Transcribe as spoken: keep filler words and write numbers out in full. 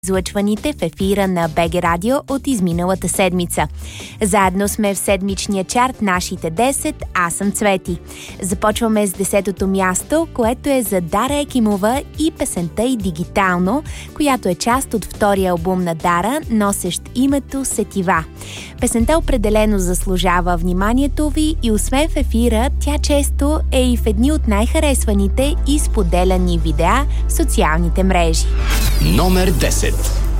излъчваните в ефира на БГ Радио от изминалата седмица. Заедно сме в седмичния чарт Нашите десет. Аз съм Цвети. Започваме с десетото място, което е за Дара Екимова и песента й Дигитално, която е част от втория албум на Дара, носещ името Сетива. Песента определено заслужава вниманието ви и освен в ефира, тя често е и в едни от най-харесваните и споделяни видеа в социалните мрежи. Номер десет.